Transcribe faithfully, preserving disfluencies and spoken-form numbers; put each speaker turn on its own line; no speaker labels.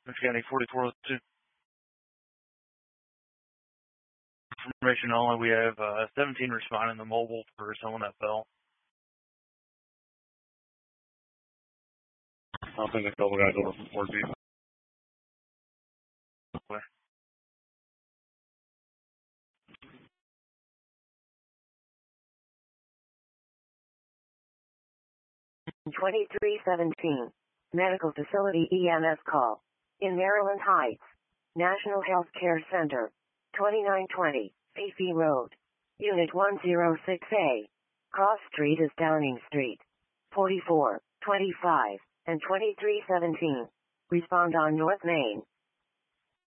County forty-four oh two. Information only. We have uh, seventeen responding to mobile for someone that fell.
I don't think a couple guys over from Fort Beach.
Okay.
twenty-three seventeen. Medical Facility E M S call. In Maryland Heights. National Health Care Center. twenty-nine twenty. Fifi Road. Unit one oh six A. Cross Street is Downing Street. forty-four, twenty-five, and twenty-three seventeen. Respond on North Main.